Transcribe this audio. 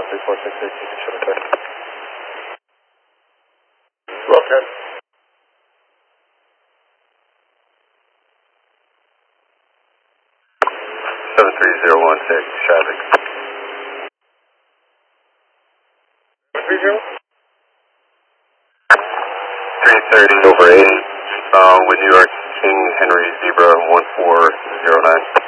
3468, you can show the clear. Well, 10. 73016, traffic. 30? 330 over 80, with New York King Henry Zebra 1409.